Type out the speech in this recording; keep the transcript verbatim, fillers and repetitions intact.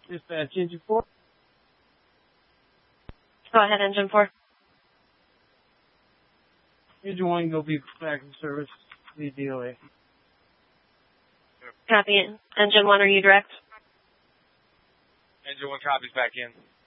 Dispatch, engine four. Go ahead, engine four. Engine one, go be back in service. Lead D O A. Copy. Engine one, are you direct? Engine one copies back in.